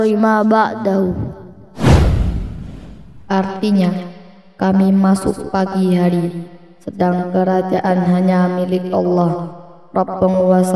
ma ba'dahu. Artinya, kami masuk pagi hari, sedang kerajaan hanya milik Allah, Rabb penguasa